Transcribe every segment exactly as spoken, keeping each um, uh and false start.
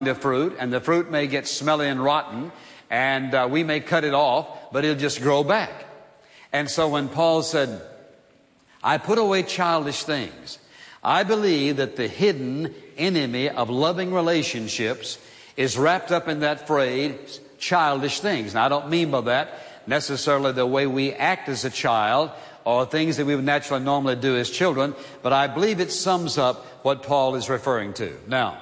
the fruit, and the fruit may get smelly and rotten, and uh, we may cut it off, but it'll just grow back. And so when Paul said, I put away childish things, I believe that the hidden enemy of loving relationships is wrapped up in that phrase, childish things. Now, I don't mean by that necessarily the way we act as a child or things that we would naturally normally do as children, but I believe it sums up what Paul is referring to. Now,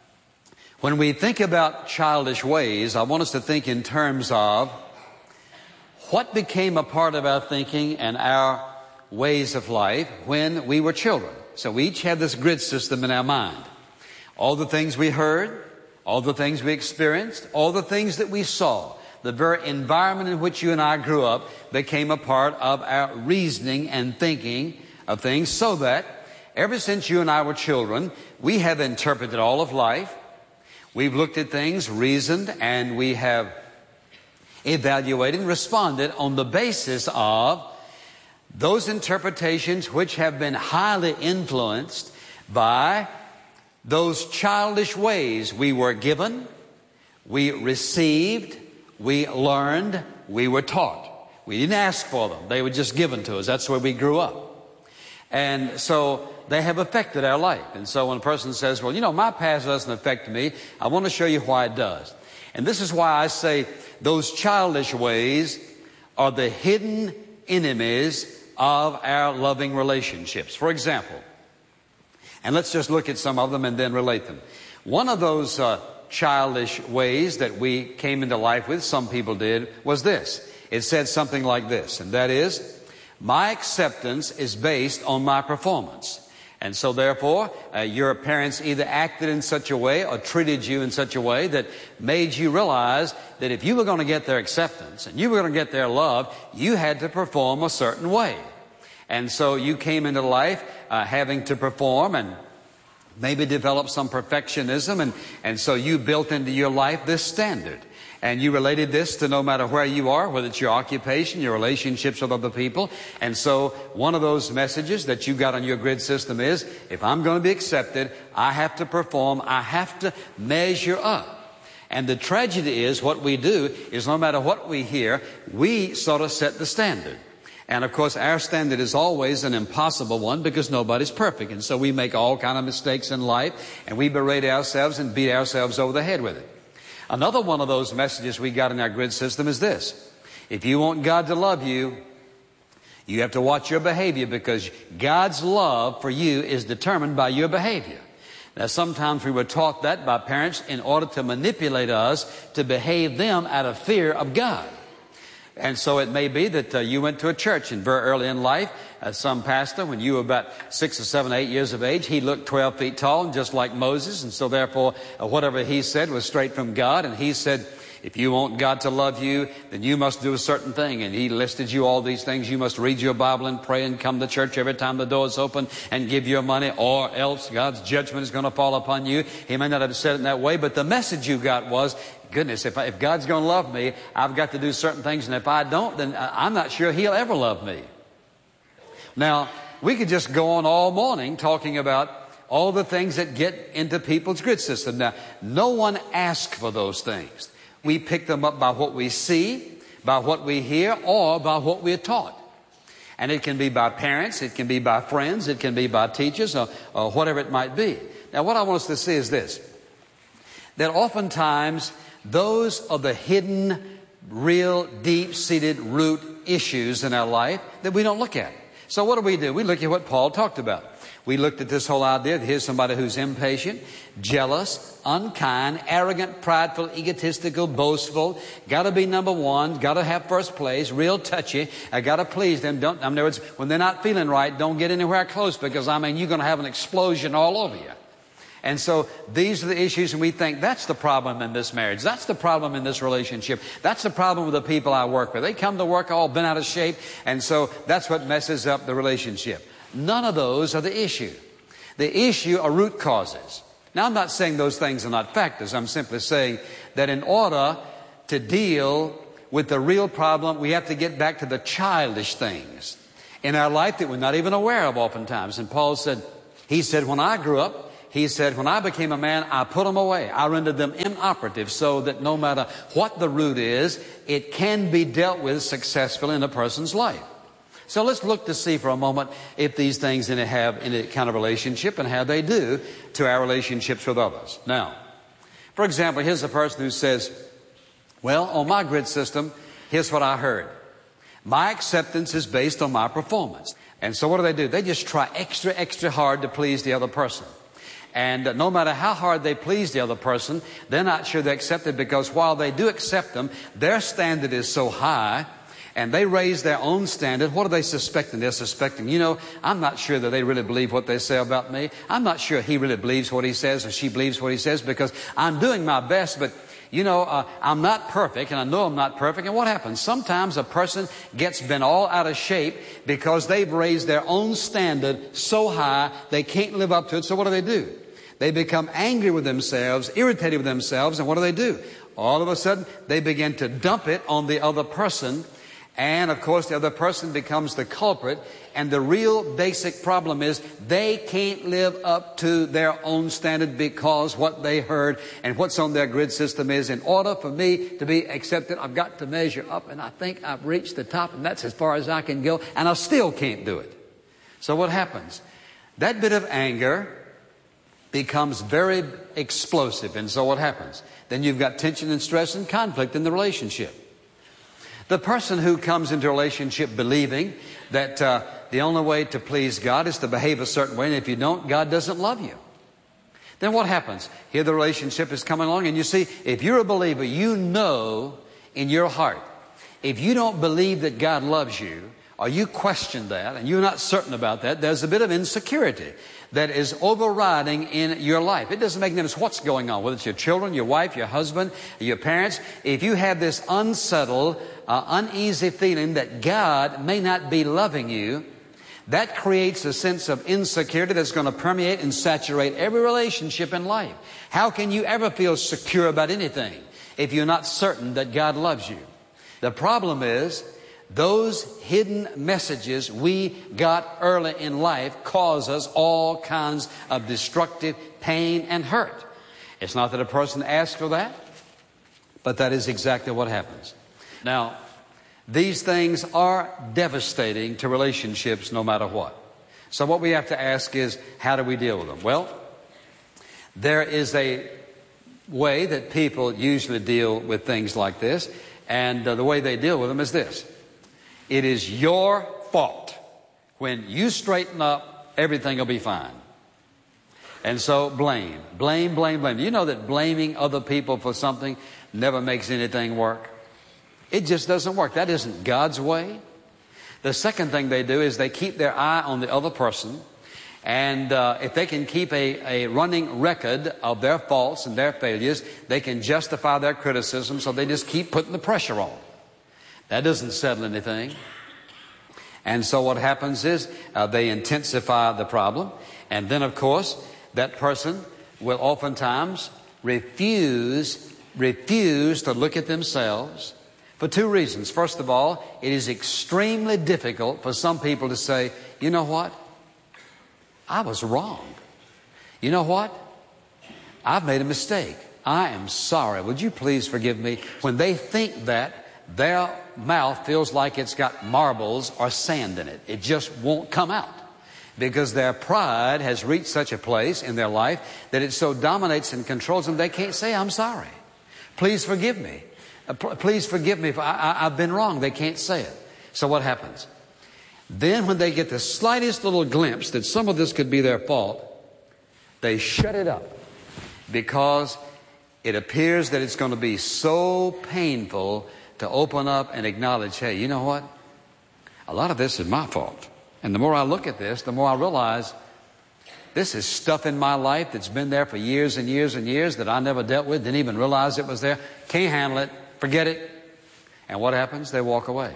when we think about childish ways, I want us to think in terms of what became a part of our thinking and our ways of life when we were children. So we each have this grid system in our mind. All the things we heard, all the things we experienced, all the things that we saw, the very environment in which you and I grew up became a part of our reasoning and thinking of things, so that ever since you and I were children, we have interpreted all of life. We've looked at things, reasoned, and we have evaluated and responded on the basis of those interpretations which have been highly influenced by those childish ways we were given, we received, we learned, we were taught. We didn't ask for them. They were just given to us. That's where we grew up. And so they have affected our life. And so when a person says, well, you know, my past doesn't affect me, I want to show you why it does. And this is why I say those childish ways are the hidden enemies of our loving relationships. For example, and let's just look at some of them and then relate them. One of those uh, childish ways that we came into life with, some people did, was this. It said something like this, and that is, my acceptance is based on my performance. And so therefore, uh, your parents either acted in such a way or treated you in such a way that made you realize that if you were going to get their acceptance and you were going to get their love, you had to perform a certain way. And so you came into life uh, having to perform and maybe develop some perfectionism, and, and so you built into your life this standard. And you related this to no matter where you are, whether it's your occupation, your relationships with other people. And so one of those messages that you got on your grid system is, if I'm going to be accepted, I have to perform, I have to measure up. And the tragedy is, what we do is no matter what we hear, we sort of set the standard. And of course, our standard is always an impossible one because nobody's perfect. And so we make all kind of mistakes in life, and we berate ourselves and beat ourselves over the head with it. Another one of those messages we got in our grid system is this. If you want God to love you, you have to watch your behavior, because God's love for you is determined by your behavior. Now, sometimes we were taught that by parents in order to manipulate us to behave them out of fear of God. And so it may be that uh, you went to a church and very early in life, uh, some pastor, when you were about six or seven, eight years of age, he looked twelve feet tall and just like Moses. And so therefore, uh, whatever he said was straight from God. And he said, if you want God to love you, then you must do a certain thing. And he listed you all these things. You must read your Bible and pray and come to church every time the door is open and give your money, or else God's judgment is going to fall upon you. He may not have said it in that way, but the message you got was, goodness, if, I, if God's going to love me, I've got to do certain things. And if I don't, then I'm not sure He'll ever love me. Now, we could just go on all morning talking about all the things that get into people's grid system. Now, no one asks for those things. We pick them up by what we see, by what we hear, or by what we're taught. And it can be by parents, it can be by friends, it can be by teachers, or, or whatever it might be. Now, what I want us to see is this, that oftentimes those are the hidden, real, deep-seated root issues in our life that we don't look at. So what do we do? We look at what Paul talked about. We looked at this whole idea that here's somebody who's impatient, jealous, unkind, arrogant, prideful, egotistical, boastful, got to be number one, got to have first place, real touchy, I got to please them. Don't, in other words, when they're not feeling right, don't get anywhere close, because, I mean, you're going to have an explosion all over you. And so these are the issues, and we think that's the problem in this marriage. That's the problem in this relationship. That's the problem with the people I work with. They come to work all bent out of shape, and so that's what messes up the relationship. None of those are the issue. The issue are root causes. Now, I'm not saying those things are not factors. I'm simply saying that in order to deal with the real problem, we have to get back to the childish things in our life that we're not even aware of oftentimes. And Paul said, he said, when I grew up, He said, when I became a man, I put them away. I rendered them inoperative so that no matter what the root is, it can be dealt with successfully in a person's life. So let's look to see for a moment if these things in it have any kind of relationship and how they do to our relationships with others. Now, for example, here's a person who says, well, on my grid system, here's what I heard. My acceptance is based on my performance. And so what do they do? They just try extra, extra hard to please the other person. And uh, no matter how hard they please the other person, they're not sure they accept it, because while they do accept them, their standard is so high, and they raise their own standard. What are they suspecting? They're suspecting, you know, I'm not sure that they really believe what they say about me. I'm not sure he really believes what he says or she believes what he says, because I'm doing my best, but you know, uh, I'm not perfect, and I know I'm not perfect. And what happens? Sometimes a person gets bent all out of shape because they've raised their own standard so high they can't live up to it. So what do they do? They become angry with themselves, irritated with themselves, and what do they do? All of a sudden, they begin to dump it on the other person. And, of course, the other person becomes the culprit. And the real basic problem is they can't live up to their own standard, because what they heard and what's on their grid system is, in order for me to be accepted, I've got to measure up. And I think I've reached the top, and that's as far as I can go. And I still can't do it. So what happens? That bit of anger becomes very explosive. And so what happens? Then you've got tension and stress and conflict in the relationship. The person who comes into a relationship believing that uh, the only way to please God is to behave a certain way, and if you don't, God doesn't love you. Then what happens? Here the relationship is coming along, and you see, if you're a believer, you know in your heart, if you don't believe that God loves you, or you question that, and you're not certain about that, there's a bit of insecurity that is overriding in your life. It doesn't make any difference what's going on, whether it's your children, your wife, your husband, your parents. If you have this unsettled, uh, uneasy feeling that God may not be loving you, that creates a sense of insecurity that's going to permeate and saturate every relationship in life. How can you ever feel secure about anything if you're not certain that God loves you? The problem is, those hidden messages we got early in life cause us all kinds of destructive pain and hurt. It's not that a person asks for that, but that is exactly what happens. Now, these things are devastating to relationships no matter what. So what we have to ask is, how do we deal with them? Well, there is a way that people usually deal with things like this, and uh, the way they deal with them is this. It is your fault. When you straighten up, everything will be fine. And so blame, blame, blame, blame. You know that blaming other people for something never makes anything work? It just doesn't work. That isn't God's way. The second thing they do is they keep their eye on the other person. And uh, if they can keep a, a running record of their faults and their failures, they can justify their criticism, so they just keep putting the pressure on. That doesn't settle anything. And so what happens is uh, they intensify the problem. And then, of course, that person will oftentimes refuse, refuse to look at themselves for two reasons. First of all, it is extremely difficult for some people to say, you know what? I was wrong. You know what? I've made a mistake. I am sorry. Would you please forgive me? When they think that, their mouth feels like it's got marbles or sand in it. It just won't come out, because their pride has reached such a place in their life that it so dominates and controls them they can't say, I'm sorry. Please forgive me. Uh, pl- please forgive me if I, I, I've been wrong. They can't say it. So what happens? Then when they get the slightest little glimpse that some of this could be their fault, they shut it up, because it appears that it's going to be so painful to open up and acknowledge, hey, you know what? A lot of this is my fault. And the more I look at this, the more I realize this is stuff in my life that's been there for years and years and years that I never dealt with, didn't even realize it was there. Can't handle it. Forget it. And what happens? They walk away.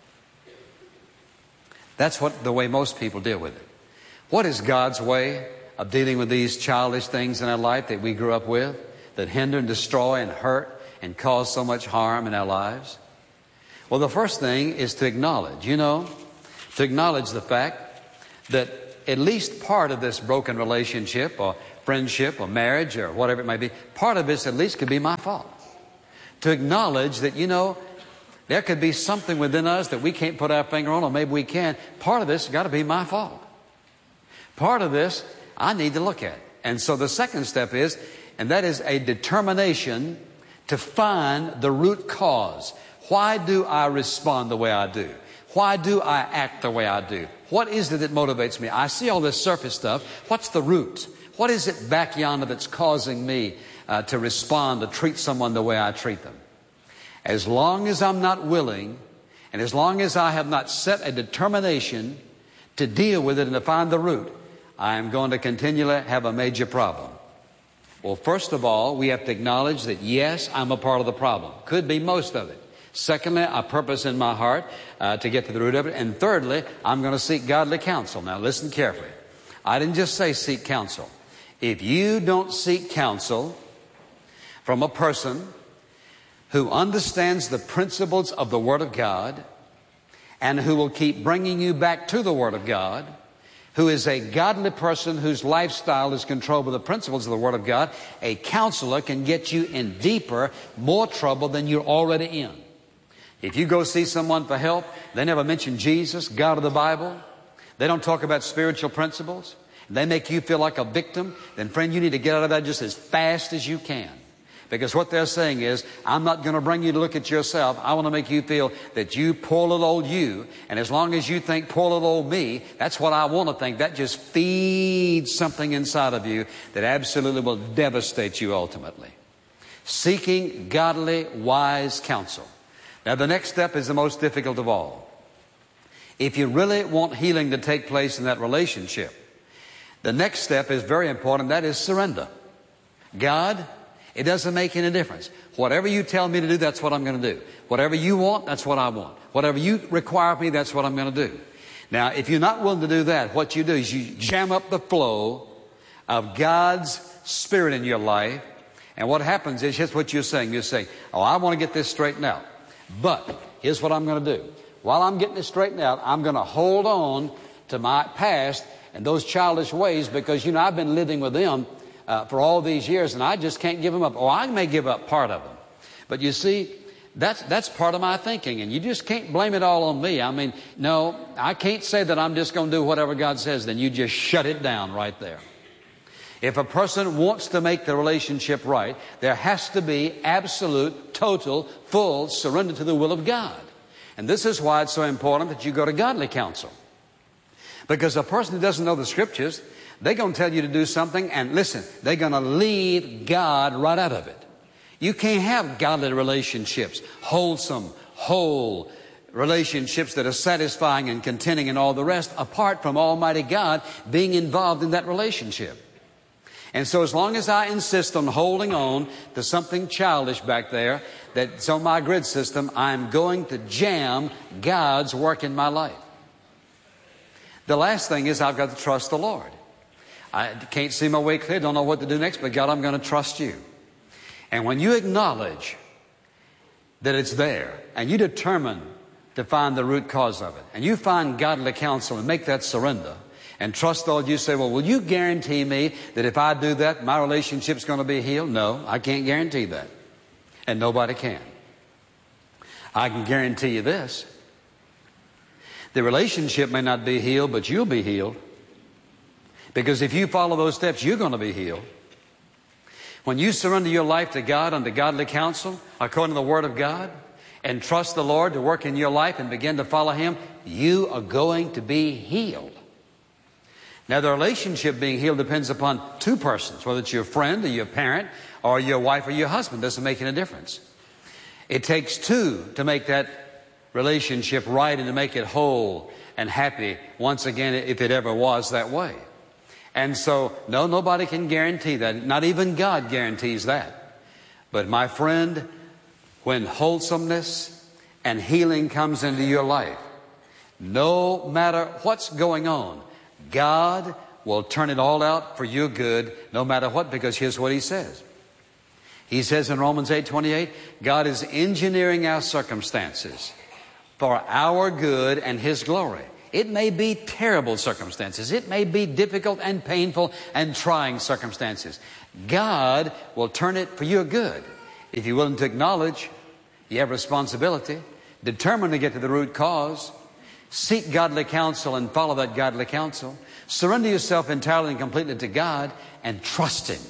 That's what the way most people deal with it. What is God's way of dealing with these childish things in our life that we grew up with, that hinder and destroy and hurt and cause so much harm in our lives? Well, the first thing is to acknowledge, you know, to acknowledge the fact that at least part of this broken relationship or friendship or marriage or whatever it may be, part of this at least could be my fault. To acknowledge that, you know, there could be something within us that we can't put our finger on, or maybe we can. Part of this has got to be my fault. Part of this I need to look at. And so the second step is, and that is a determination to find the root cause. Why do I respond the way I do? Why do I act the way I do? What is it that motivates me? I see all this surface stuff. What's the root? What is it back yonder that's causing me uh, to respond, to treat someone the way I treat them? As long as I'm not willing, and as long as I have not set a determination to deal with it and to find the root, I am going to continually have a major problem. Well, first of all, we have to acknowledge that, yes, I'm a part of the problem. Could be most of it. Secondly, I purpose in my heart uh, to get to the root of it. And thirdly, I'm going to seek godly counsel. Now, listen carefully. I didn't just say seek counsel. If you don't seek counsel from a person who understands the principles of the Word of God and who will keep bringing you back to the Word of God, who is a godly person whose lifestyle is controlled by the principles of the Word of God, a counselor can get you in deeper, more trouble than you're already in. If you go see someone for help, they never mention Jesus, God of the Bible, they don't talk about spiritual principles, they make you feel like a victim, then friend, you need to get out of that just as fast as you can. Because what they're saying is, I'm not going to bring you to look at yourself. I want to make you feel that you poor little old you. And as long as you think poor little old me, that's what I want to think. That just feeds something inside of you that absolutely will devastate you ultimately. Seeking godly, wise counsel. Now the next step is the most difficult of all. If you really want healing to take place in that relationship, the next step is very important. That is surrender. God, it doesn't make any difference. Whatever you tell me to do, that's what I'm going to do. Whatever you want, that's what I want. Whatever you require of me, that's what I'm going to do. Now, if you're not willing to do that, what you do is you jam up the flow of God's Spirit in your life. And what happens is, here's what you're saying. You're saying, oh, I want to get this straightened out. But here's what I'm going to do. While I'm getting this straightened out, I'm going to hold on to my past and those childish ways because, you know, I've been living with them Uh, for all these years, and I just can't give them up. Or I may give up part of them. But you see, that's, that's part of my thinking, and you just can't blame it all on me. I mean, no, I can't say that I'm just going to do whatever God says. Then you just shut it down right there. If a person wants to make the relationship right, there has to be absolute, total, full surrender to the will of God. And this is why it's so important that you go to godly counsel. Because a person who doesn't know the Scriptures, they're going to tell you to do something, and listen, they're going to leave God right out of it. You can't have godly relationships, wholesome, whole relationships that are satisfying and contenting and all the rest, apart from Almighty God being involved in that relationship. And so as long as I insist on holding on to something childish back there that's on my grid system, I'm going to jam God's work in my life. The last thing is I've got to trust the Lord. I can't see my way clear, don't know what to do next, but God, I'm going to trust you. And when you acknowledge that it's there, and you determine to find the root cause of it, and you find godly counsel and make that surrender, and trust the Lord, you say, well, will you guarantee me that if I do that, my relationship's going to be healed? No, I can't guarantee that. And nobody can. I can guarantee you this. The relationship may not be healed, but you'll be healed. Because if you follow those steps, you're going to be healed. When you surrender your life to God under godly counsel, according to the Word of God, and trust the Lord to work in your life and begin to follow Him, you are going to be healed. Now, the relationship being healed depends upon two persons, whether it's your friend or your parent or your wife or your husband. Doesn't make any difference. It takes two to make that relationship right and to make it whole and happy once again, if it ever was that way. And so, no, nobody can guarantee that. Not even God guarantees that. But my friend, when wholesomeness and healing comes into your life, no matter what's going on, God will turn it all out for your good, no matter what, because here's what He says. He says in Romans eight twenty-eight, God is engineering our circumstances for our good and His glory. It may be terrible circumstances. It may be difficult and painful and trying circumstances. God will turn it for your good. If you're willing to acknowledge you have responsibility, determined to get to the root cause, seek godly counsel and follow that godly counsel, surrender yourself entirely and completely to God, and trust Him.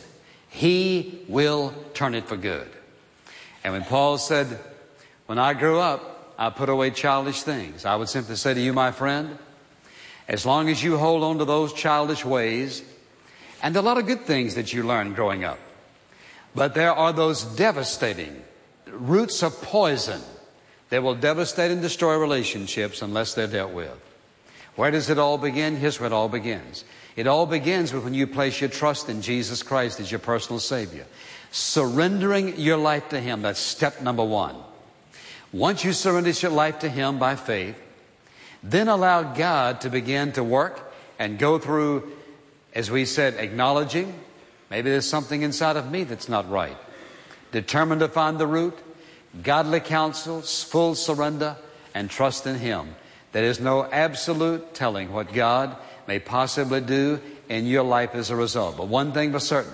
He will turn it for good. And when Paul said, when I grew up, I put away childish things, I would simply say to you, my friend, as long as you hold on to those childish ways, and a lot of good things that you learned growing up, but there are those devastating roots of poison that will devastate and destroy relationships unless they're dealt with. Where does it all begin? Here's where it all begins. It all begins with when you place your trust in Jesus Christ as your personal Savior. Surrendering your life to Him, that's step number one. Once you surrender your life to Him by faith, then allow God to begin to work and go through, as we said, acknowledging, maybe there's something inside of me that's not right. Determined to find the root, godly counsel, full surrender, and trust in Him. There is no absolute telling what God may possibly do in your life as a result. But one thing for certain,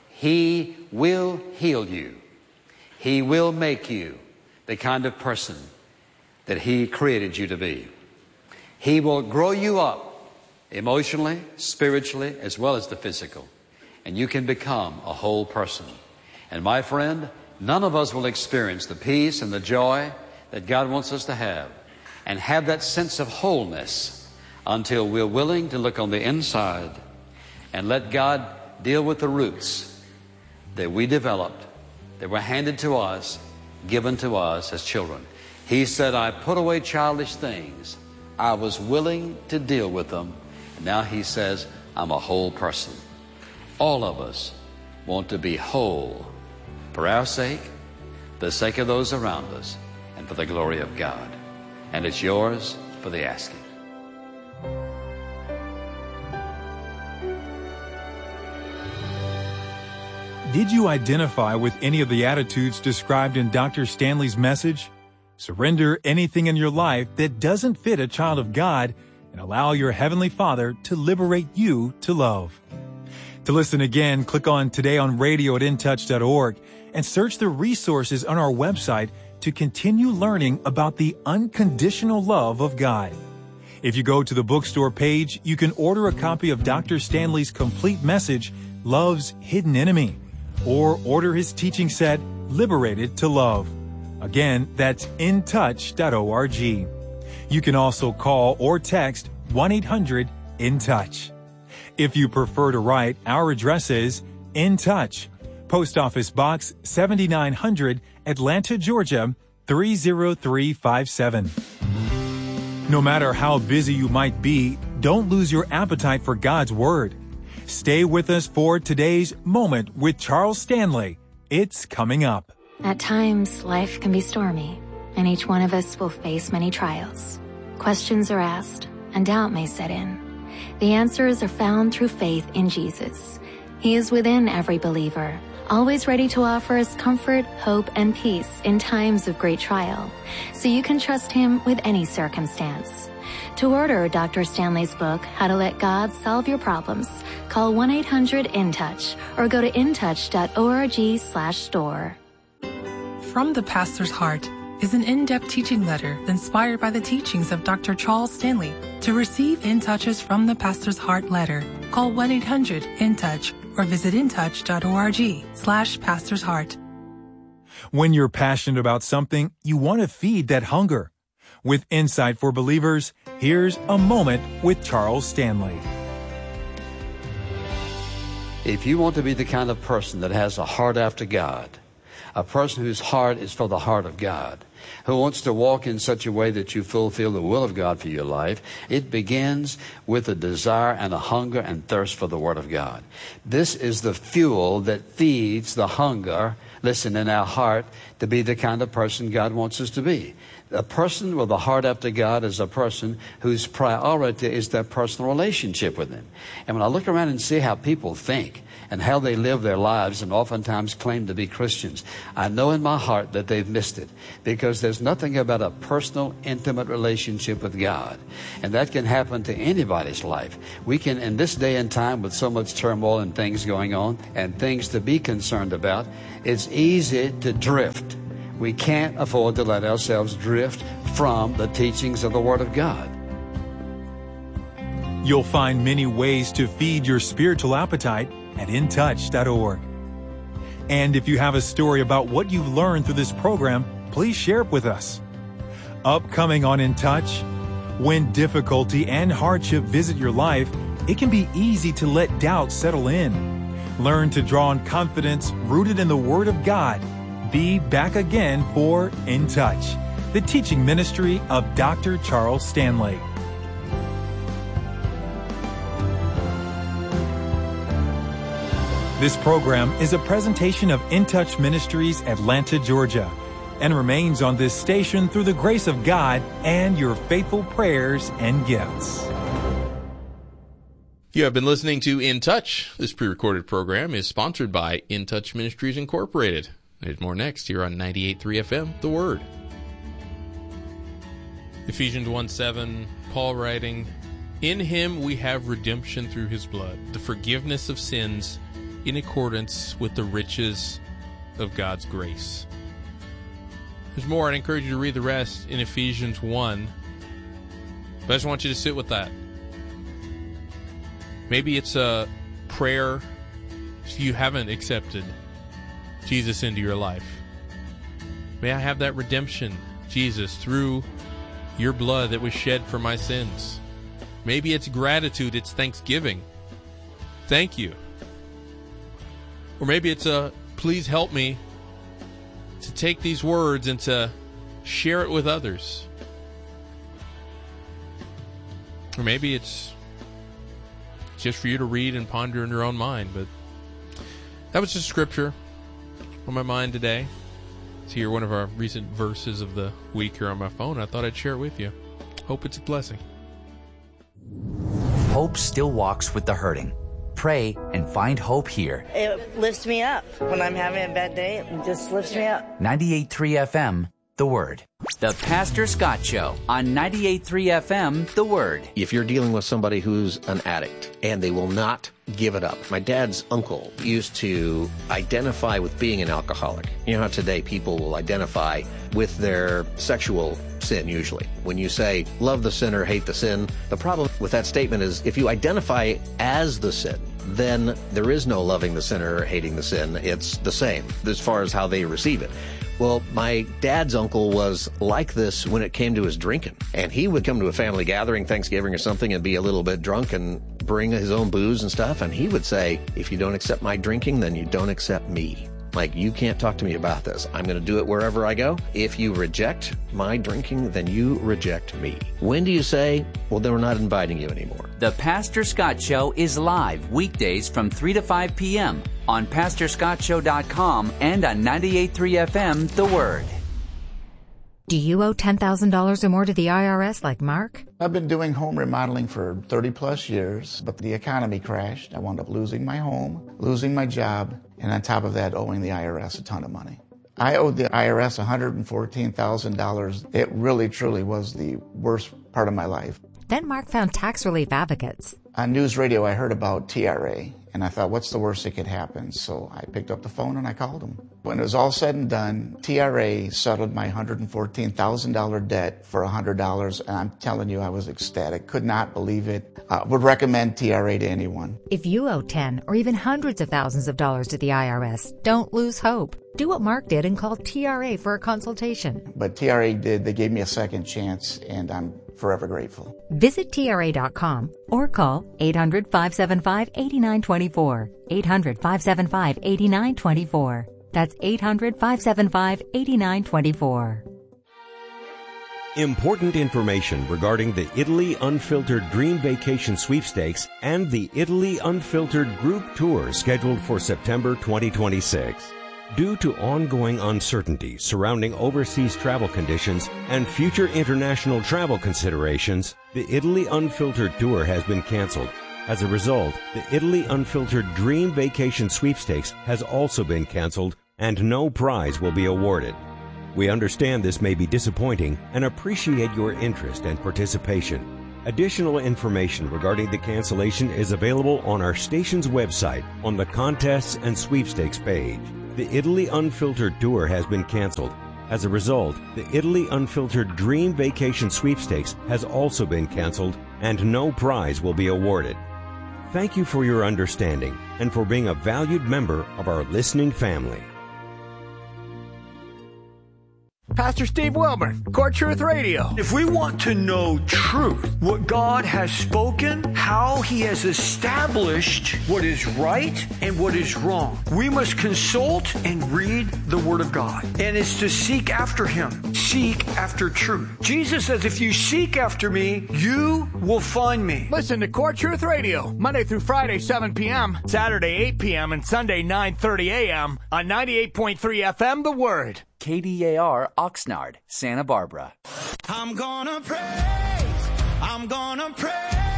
He will heal you. He will make you the kind of person that He created you to be. He will grow you up emotionally, spiritually, as well as the physical. And you can become a whole person. And my friend, none of us will experience the peace and the joy that God wants us to have and have that sense of wholeness until we're willing to look on the inside and let God deal with the roots that we developed, that were handed to us, given to us as children. He said, I put away childish things. I was willing to deal with them. And now He says, I'm a whole person. All of us want to be whole for our sake, the sake of those around us, and for the glory of God. And it's yours for the asking. Did you identify with any of the attitudes described in Doctor Stanley's message? Surrender anything in your life that doesn't fit a child of God and allow your Heavenly Father to liberate you to love. To listen again, click on Today on Radio at in touch dot org and search the resources on our website to continue learning about the unconditional love of God. If you go to the bookstore page, you can order a copy of Doctor Stanley's complete message, Love's Hidden Enemy, or order his teaching set, Liberated to Love. Again, that's in touch dot org. You can also call or text one eight hundred in touch. If you prefer to write, our address is In Touch, Post Office Box seventy-nine hundred, Atlanta, Georgia, three zero three five seven. No matter how busy you might be, don't lose your appetite for God's Word. Stay with us for today's Moment with Charles Stanley. It's coming up. At times, life can be stormy, and each one of us will face many trials. Questions are asked, and doubt may set in. The answers are found through faith in Jesus. He is within every believer, always ready to offer us comfort, hope, and peace in times of great trial, so you can trust Him with any circumstance. To order Doctor Stanley's book, How to Let God Solve Your Problems, call one eight hundred in touch or go to in touch dot org slash store. From the Pastor's Heart is an in-depth teaching letter inspired by the teachings of Doctor Charles Stanley. To receive In Touch's From the Pastor's Heart letter, call one eight hundred in touch or visit in touch dot org slash Pastor's Heart. When you're passionate about something, you want to feed that hunger. With Insight for Believers, here's a moment with Charles Stanley. If you want to be the kind of person that has a heart after God, a person whose heart is for the heart of God, who wants to walk in such a way that you fulfill the will of God for your life, it begins with a desire and a hunger and thirst for the Word of God. This is the fuel that feeds the hunger, listen, in our heart to be the kind of person God wants us to be. A person with a heart after God is a person whose priority is their personal relationship with Him. And when I look around and see how people think and how they live their lives and oftentimes claim to be Christians, I know in my heart that they've missed it, because because there's nothing about a personal, intimate relationship with God. And that can happen to anybody's life. We can, in this day and time with so much turmoil and things going on and things to be concerned about, it's easy to drift. We can't afford to let ourselves drift from the teachings of the Word of God. You'll find many ways to feed your spiritual appetite at in touch dot org. And if you have a story about what you've learned through this program, please share it with us. Upcoming on In Touch, when difficulty and hardship visit your life, it can be easy to let doubt settle in. Learn to draw on confidence rooted in the Word of God. Be back again for In Touch, the teaching ministry of Doctor Charles Stanley. This program is a presentation of In Touch Ministries, Atlanta, Georgia, and remains on this station through the grace of God and your faithful prayers and gifts. You have been listening to In Touch. This pre-recorded program is sponsored by In Touch Ministries Incorporated. There's more next here on ninety-eight point three F M, The Word. Ephesians one seven, Paul writing, "In him we have redemption through his blood, the forgiveness of sins, in accordance with the riches of God's grace." There's more. I'd encourage you to read the rest in Ephesians one. But I just want you to sit with that. Maybe it's a prayer if you haven't accepted Jesus into your life. May I have that redemption, Jesus, through your blood that was shed for my sins. Maybe it's gratitude, it's thanksgiving. Thank you. Or maybe it's a, please help me to take these words and to share it with others. Or maybe it's just for you to read and ponder in your own mind. But that was just scripture on my mind today. It's here, one of our recent verses of the week here on my phone. I thought I'd share it with you. Hope it's a blessing. Hope still walks with the hurting. Pray and find hope here. It lifts me up. When I'm having a bad day, it just lifts me up. ninety-eight point three F M, The Word. The Pastor Scott Show on ninety-eight point three F M, The Word. If you're dealing with somebody who's an addict and they will not give it up. My dad's uncle used to identify with being an alcoholic. You know how today people will identify with their sexual sin usually. When you say, love the sinner, hate the sin, the problem with that statement is if you identify as the sin, then there is no loving the sinner or hating the sin. It's the same as far as how they receive it. Well, my dad's uncle was like this when it came to his drinking. And he would come to a family gathering, Thanksgiving or something, and be a little bit drunk and bring his own booze and stuff. And he would say, if you don't accept my drinking, then you don't accept me. Like, you can't talk to me about this. I'm going to do it wherever I go. If you reject my drinking, then you reject me. When do you say, well, then we're not inviting you anymore? The Pastor Scott Show is live weekdays from three to five p.m. on pastor scott show dot com and on ninety-eight point three F M, The Word. Do you owe ten thousand dollars or more to the I R S like Mark? I've been doing home remodeling for thirty plus years, but the economy crashed. I wound up losing my home, losing my job, and on top of that, owing the I R S a ton of money. I owed the I R S one hundred fourteen thousand dollars. It really, truly was the worst part of my life. Then Mark found Tax Relief Advocates. On news radio, I heard about T R A, and I thought, what's the worst that could happen? So I picked up the phone and I called them. When it was all said and done, T R A settled my one hundred fourteen thousand dollars debt for one hundred dollars, and I'm telling you, I was ecstatic. Could not believe it. Uh, would recommend T R A to anyone. If you owe ten or even hundreds of thousands of dollars to the I R S, don't lose hope. Do what Mark did and call T R A for a consultation. But T R A did. They gave me a second chance, and I'm forever grateful. Visit T R A dot com or call eight hundred, five seven five, eight nine two four. eight hundred, five seven five, eight nine two four. That's eight hundred, five seven five, eight nine two four. Important information regarding the Italy Unfiltered Dream Vacation Sweepstakes and the Italy Unfiltered Group Tour scheduled for September twenty twenty-six. Due to ongoing uncertainty surrounding overseas travel conditions and future international travel considerations, the Italy Unfiltered Tour has been canceled. As a result, the Italy Unfiltered Dream Vacation Sweepstakes has also been canceled and no prize will be awarded. We understand this may be disappointing and appreciate your interest and participation. Additional information regarding the cancellation is available on our station's website on the Contests and Sweepstakes page. The Italy Unfiltered Tour has been canceled. As a result, the Italy Unfiltered Dream Vacation Sweepstakes has also been canceled, and no prize will be awarded. Thank you for your understanding and for being a valued member of our listening family. Pastor Steve Wilmer, Core Truth Radio. If we want to know truth, what God has spoken, how He has established what is right and what is wrong, we must consult and read the Word of God. And it's to seek after Him, seek after truth. Jesus says, if you seek after me, you will find me. Listen to Core Truth Radio, Monday through Friday, seven p.m., Saturday, eight p.m., and Sunday, nine thirty a.m. on ninety-eight point three F M, The Word. K D A R Oxnard, Santa Barbara. I'm gonna praise, I'm gonna praise,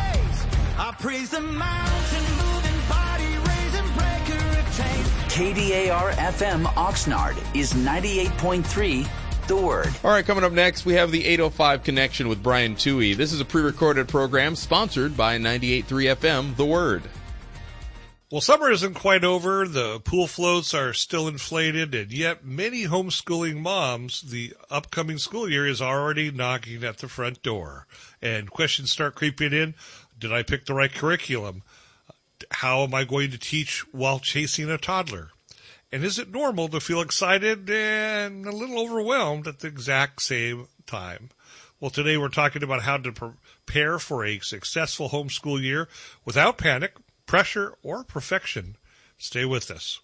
I praise the mountain moving, body raising, breaker of chains. K D A R F M Oxnard is ninety-eight point three, The Word. All right, coming up next, we have the eight oh five Connection with Brian Toohey. This is a pre-recorded program sponsored by ninety-eight point three F M, The Word. Well, summer isn't quite over. The pool floats are still inflated, and yet many homeschooling moms, the upcoming school year is already knocking at the front door. And questions start creeping in. Did I pick the right curriculum? How am I going to teach while chasing a toddler? And is it normal to feel excited and a little overwhelmed at the exact same time? Well, today we're talking about how to prepare for a successful homeschool year without panic, pressure, or perfection. Stay with us.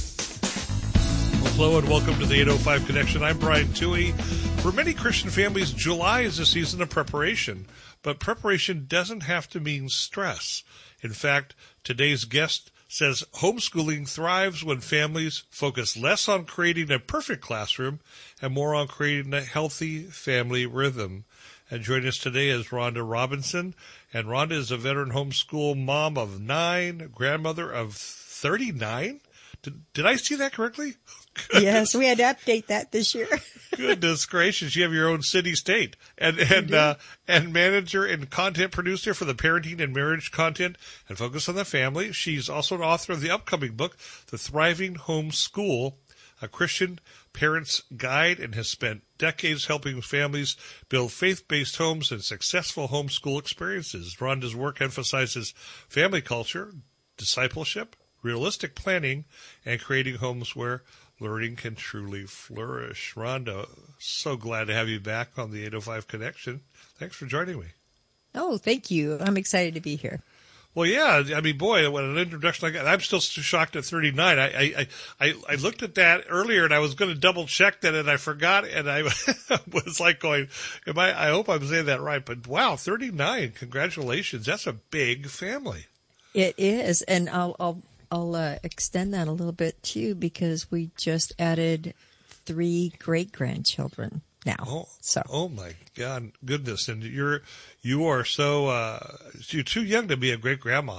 Well, hello and welcome to the eight oh five Connection. I'm Brian Toohey. For many Christian families, July is a season of preparation, but preparation doesn't have to mean stress. In fact, today's guest says homeschooling thrives when families focus less on creating a perfect classroom and more on creating a healthy family rhythm. And joining us today is Rhonda Robinson. And Rhonda is a veteran homeschool mom of nine, grandmother of thirty-nine. Did, did I see that correctly? Yes, we had to update that this year. Goodness gracious, you have your own city state. And and uh, and manager and content producer for the parenting and marriage content and focus on the family. She's also an author of the upcoming book, The Thriving Homeschool, a Christian Parent's Guide, and has spent decades helping families build faith-based homes and successful homeschool experiences. Rhonda's work emphasizes family culture, discipleship, realistic planning, and creating homes where learning can truly flourish. Rhonda, so glad to have you back on the eight oh five Connection. Thanks for joining me. Oh, thank you. I'm excited to be here. Well, yeah, I mean, boy, what an introduction like that. I'm still shocked at thirty-nine. I, I, I, I looked at that earlier and I was going to double check that and I forgot and I was like going, am I, I hope I'm saying that right, but wow, thirty-nine. Congratulations. That's a big family. It is. And I'll, I'll, I'll uh, extend that a little bit too, because we just added three great grandchildren now. Oh, so. oh my God, goodness. And you're, you are so, uh, you're too young to be a great grandma.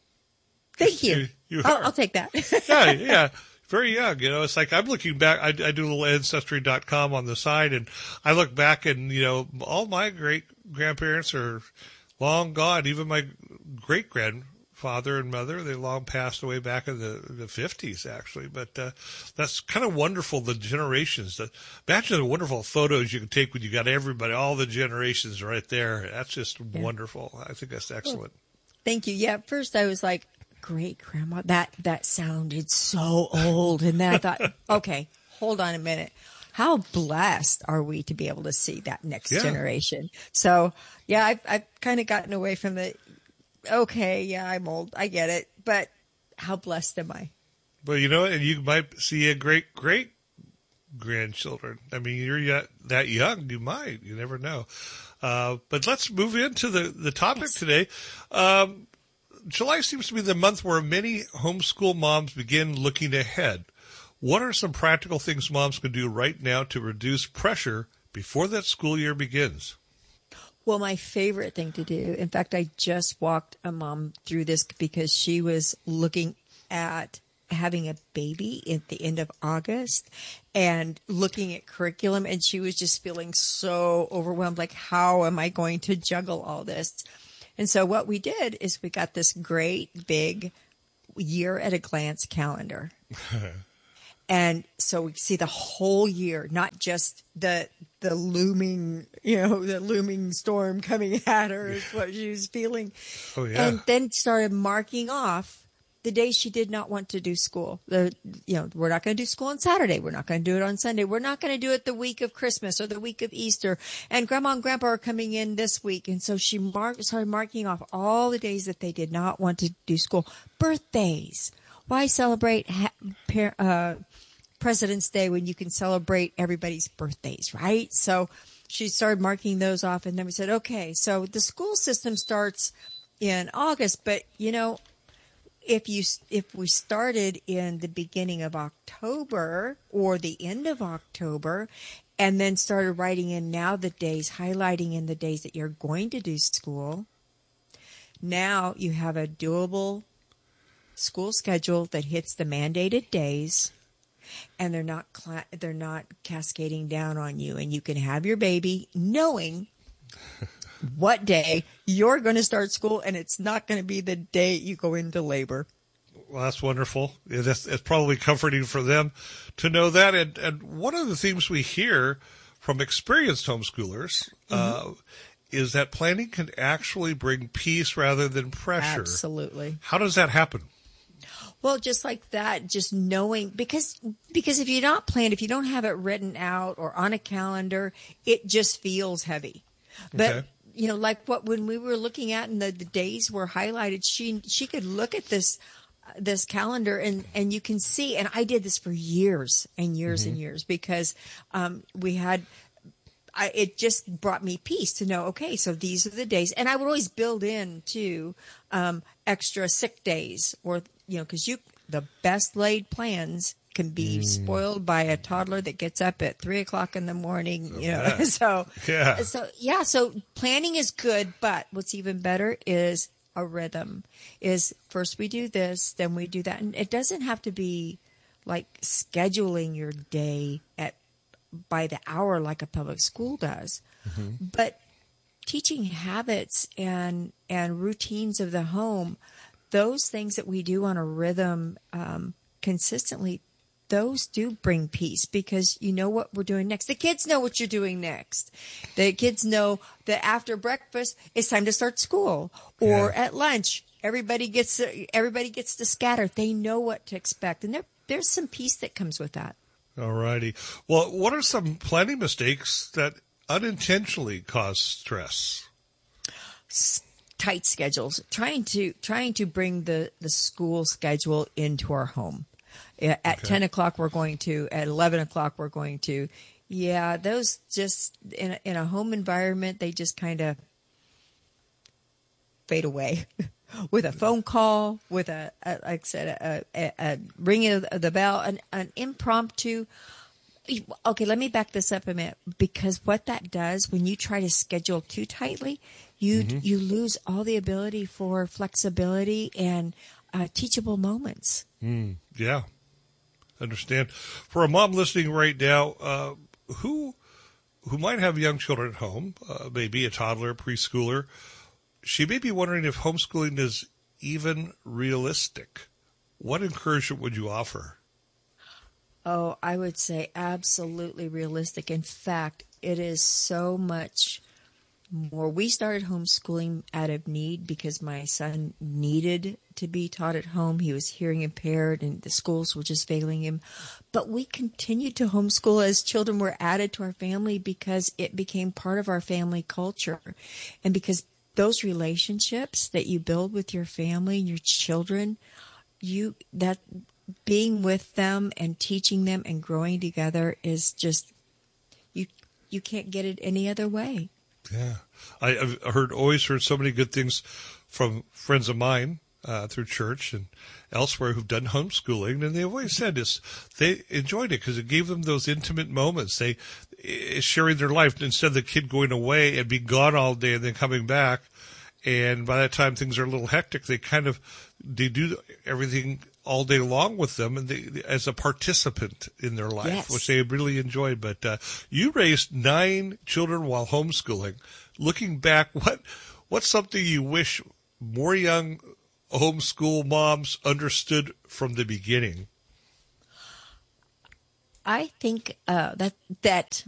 Thank you. you, you I'll, I'll take that. yeah, yeah. Very young. You know, it's like I'm looking back. I, I do a little ancestry dot com on the side and I look back and, you know, all my great grandparents are long gone. Even my great grandfather and mother, they long passed away back in the, the fifties, actually. But uh, that's kind of wonderful, the generations. The, imagine the wonderful photos you can take when you got everybody, all the generations right there. That's just yeah. wonderful. I think that's excellent. Well, thank you. Yeah, at first I was like, great grandma, that, that sounded so old. And then I thought, okay, hold on a minute. How blessed are we to be able to see that next yeah. generation? So, yeah, I've, I've kind of gotten away from the, okay, yeah, I'm old. I get it. But how blessed am I? Well, you know, and you might see a great, great grandchildren. I mean, you're yet that young. You might. You never know. Uh, but let's move into the, the topic yes. today. Um, July seems to be the month where many homeschool moms begin looking ahead. What are some practical things moms can do right now to reduce pressure before that school year begins? Well, my favorite thing to do, in fact, I just walked a mom through this because she was looking at having a baby at the end of August and looking at curriculum, and she was just feeling so overwhelmed, like, how am I going to juggle all this? And so what we did is we got this great big year at a glance calendar. And so we see the whole year, not just the the looming, you know, the looming storm coming at her is what she was feeling. Oh, yeah. And then started marking off the days she did not want to do school. The, you know, we're not going to do school on Saturday. We're not going to do it on Sunday. We're not going to do it the week of Christmas or the week of Easter. And Grandma and Grandpa are coming in this week. And so she marked, started marking off all the days that they did not want to do school. Birthdays. Why celebrate ha- par- uh, President's Day when you can celebrate everybody's birthdays, right? So she started marking those off, and then we said, okay, so the school system starts in August, but, you know, if you if we started in the beginning of October or the end of October and then started writing in now the days, highlighting in the days that you're going to do school, now you have a doable school schedule that hits the mandated days, and they're not cla- they're not cascading down on you, and you can have your baby knowing what day you're going to start school, and it's not going to be the day you go into labor. Well, that's wonderful. Yeah, that's, it's probably comforting for them to know that. And, and one of the things we hear from experienced homeschoolers mm-hmm. uh, is that planning can actually bring peace rather than pressure. Absolutely. How does that happen? Well, just like that, just knowing, because because if you're not planned, if you don't have it written out or on a calendar, it just feels heavy. But, okay. you know, like what when we were looking at and the, the days were highlighted, she she could look at this this calendar and, and you can see, and I did this for years and years mm-hmm. and years because um, we had, I, it just brought me peace to know, okay, so these are the days. And I would always build in, too, um, extra sick days or, you know, because you the best laid plans can be mm. spoiled by a toddler that gets up at three o'clock in the morning, so you know. Bad. so, yeah. so, yeah, so planning is good, but what's even better is a rhythm. Is first we do this, then we do that. And it doesn't have to be like scheduling your day at by the hour like a public school does, mm-hmm. but teaching habits and and routines of the home, those things that we do on a rhythm um, consistently, those do bring peace because you know what we're doing next. The kids know what you're doing next. The kids know that after breakfast, it's time to start school, or yeah. at lunch, everybody gets everybody gets to scatter. They know what to expect, and there there's some peace that comes with that. All righty. Well, what are some planning mistakes that unintentionally cause stress? Tight schedules. Trying to trying to bring the, the school schedule into our home. At okay. ten o'clock we're going to. At eleven o'clock we're going to. Yeah, those just in a, in a home environment they just kind of fade away. With a phone call, with a, a like I said, a, a, a ringing of the bell, an, an impromptu. Okay, let me back this up a minute because what that does when you try to schedule too tightly, you mm-hmm. you lose all the ability for flexibility and uh, teachable moments. Mm, yeah, understand. For a mom listening right now, uh, who who might have young children at home, uh, maybe a toddler, a preschooler. She may be wondering if homeschooling is even realistic. What encouragement would you offer? Oh, I would say absolutely realistic. In fact, it is so much more. We started homeschooling out of need because my son needed to be taught at home. He was hearing impaired and the schools were just failing him. But we continued to homeschool as children were added to our family because it became part of our family culture. And because those relationships that you build with your family and your children, you that being with them and teaching them and growing together is just you you can't get it any other way. Yeah, I, I've heard always heard so many good things from friends of mine uh, through church and elsewhere who've done homeschooling, and they always said this: they enjoyed it because it gave them those intimate moments. They sharing their life instead of the kid going away and being gone all day and then coming back. And by that time things are a little hectic. They kind of they do everything all day long with them and they, as a participant in their life, yes. which they really enjoyed. But uh, you raised nine children while homeschooling. Looking back, what what's something you wish more young homeschool moms understood from the beginning? I think uh, that that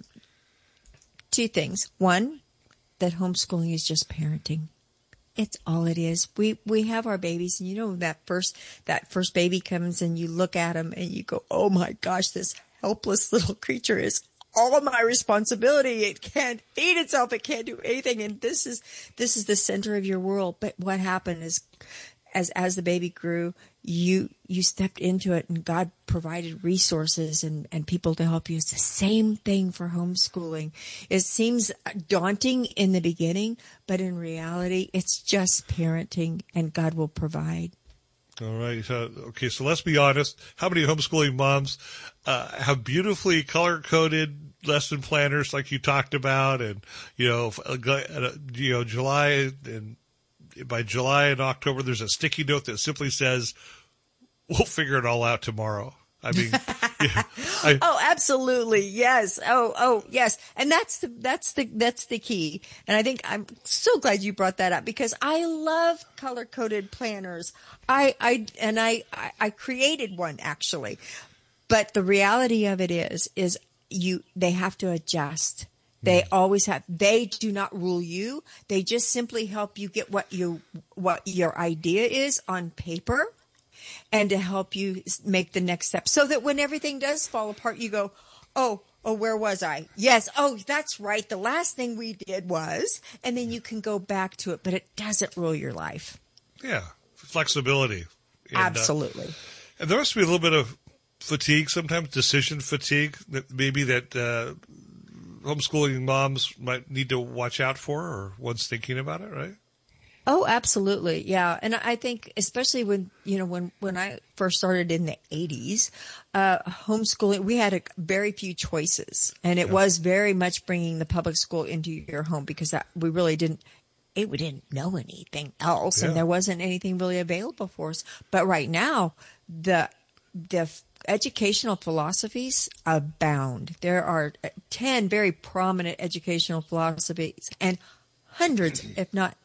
two things. One, that homeschooling is just parenting. It's all it is. We we have our babies, and you know that first that first baby comes, and you look at him, and you go, "Oh my gosh, this helpless little creature is all my responsibility. It can't feed itself. It can't do anything, and this is this is the center of your world." But what happened is, as as the baby grew, you you stepped into it, and God provided resources and, and people to help you. It's the same thing for homeschooling. It seems daunting in the beginning, but in reality, it's just parenting, and God will provide. All right. Uh, okay, so let's be honest. How many homeschooling moms uh, have beautifully color-coded lesson planners like you talked about, and you know, uh, you know, July and by July and October, there's a sticky note that simply says, "We'll figure it all out tomorrow." I mean, yeah, I, oh, absolutely, yes. Oh, oh, yes, and that's the that's the that's the key. And I think I'm so glad you brought that up because I love color coded planners. I I and I, I I created one actually, but the reality of it is is you they have to adjust. They always have. They do not rule you. They just simply help you get what you what your idea is on paper, and to help you make the next step. So that when everything does fall apart, you go, "Oh, oh, where was I? Yes. Oh, that's right. The last thing we did was," and then you can go back to it. But it doesn't rule your life. Yeah, flexibility. And, Absolutely. Uh, and there must be a little bit of fatigue sometimes, decision fatigue that maybe that. Uh, homeschooling moms might need to watch out for, or one's thinking about it, right? Oh, absolutely. Yeah. And I think especially when, you know, when, when I first started in the eighties, uh, homeschooling, we had a, very few choices, and it yeah. was very much bringing the public school into your home because that, we really didn't, it, we didn't know anything else yeah. and there wasn't anything really available for us. But right now, the, the educational philosophies abound. There are ten very prominent educational philosophies and hundreds, if not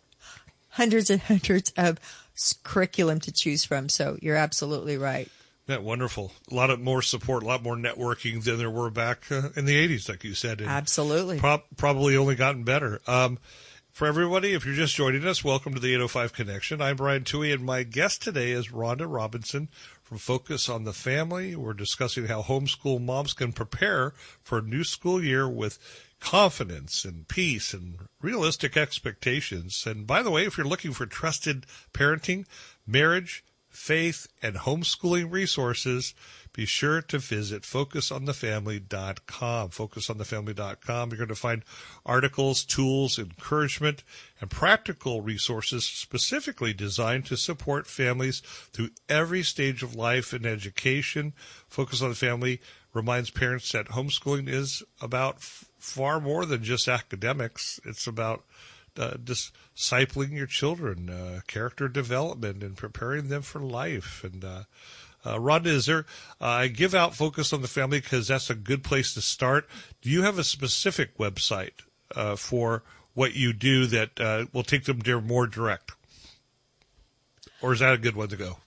hundreds and hundreds of curriculum to choose from. So you're absolutely right. Yeah, wonderful. A lot of more support, a lot more networking than there were back uh, in the eighties, like you said. And absolutely. Pro- probably only gotten better. Um, for everybody, if you're just joining us, welcome to the eight oh five Connection. I'm Brian Tuohy, and my guest today is Rhonda Robinson from Focus on the Family. We're discussing how homeschool moms can prepare for a new school year with confidence and peace and realistic expectations. And by the way, if you're looking for trusted parenting, marriage, faith, and homeschooling resources, be sure to visit focus on the family dot com. focus on the family dot com. You're going to find articles, tools, encouragement, and practical resources specifically designed to support families through every stage of life and education. Focus on the Family reminds parents that homeschooling is about f- far more than just academics. It's about uh, discipling your children, uh, character development, and preparing them for life. And uh, uh, Rhonda, is there? Uh, I give out Focus on the Family because that's a good place to start. Do you have a specific website uh, for what you do that uh, will take them there more direct, or is that a good one to go?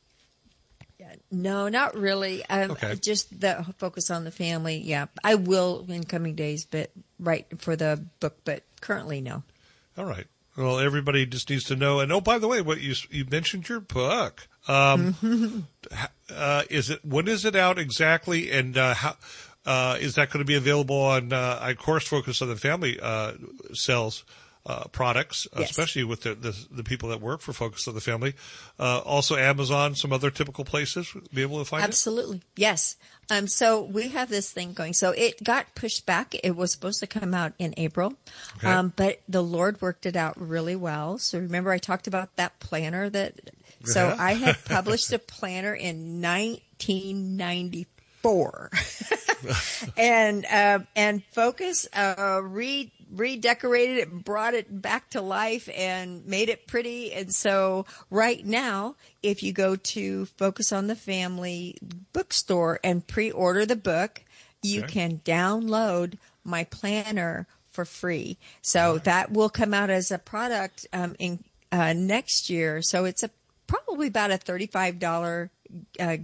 No, not really. Um, okay. Just the Focus on the Family. Yeah, I will in coming days, but right for the book, but currently no. All right. Well, everybody just needs to know. And oh, by the way, what you you mentioned your book. Um, uh, is it when is it out exactly? And uh, how uh, is that going to be available on? Uh, of course, Focus on the Family uh, sells uh, products, yes. especially with the, the the people that work for Focus on the Family. Uh, also, Amazon, some other typical places be able to find Absolutely. it. Absolutely, yes. Um, so we have this thing going. So it got pushed back. It was supposed to come out in April, okay. um, but the Lord worked it out really well. So remember, I talked about that planner that. So yeah. I had published a planner in nineteen ninety-four, and uh, and Focus uh, re redecorated it, brought it back to life, and made it pretty. And so right now, if you go to Focus on the Family bookstore and pre-order the book, you Okay. can download my planner for free. So that will come out as a product um, in uh, next year. So it's a probably about a thirty-five dollars uh,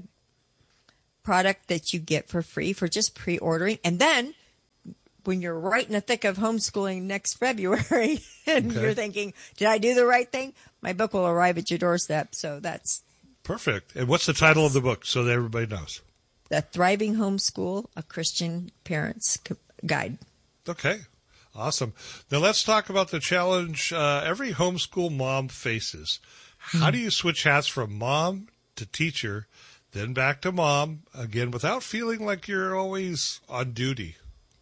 product that you get for free for just pre-ordering. And then when you're right in the thick of homeschooling next February and Okay. you're thinking, did I do the right thing? My book will arrive at your doorstep. So that's Perfect. And what's the title of the book so that everybody knows? The Thriving Homeschool, a Christian Parent's Gu- Guide. Okay. Awesome. Now let's talk about the challenge uh, every homeschool mom faces. How do you switch hats from mom to teacher, then back to mom, again, without feeling like you're always on duty?